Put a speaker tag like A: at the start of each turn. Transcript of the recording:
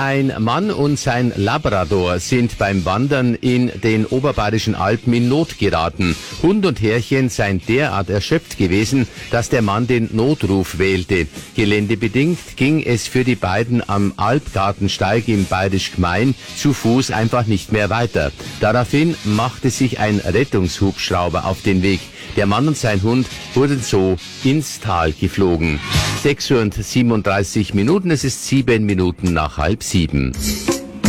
A: Ein Mann und sein Labrador sind beim Wandern in den oberbayerischen Alpen in Not geraten. Hund und Herrchen seien derart erschöpft gewesen, dass der Mann den Notruf wählte. Geländebedingt ging es für die beiden am Alpgartensteig im Bayerisch Gmein zu Fuß einfach nicht mehr weiter. Daraufhin machte sich ein Rettungshubschrauber auf den Weg. Der Mann und sein Hund wurden so ins Tal geflogen. 6:37 Uhr, es ist 7 Minuten nach 6:30.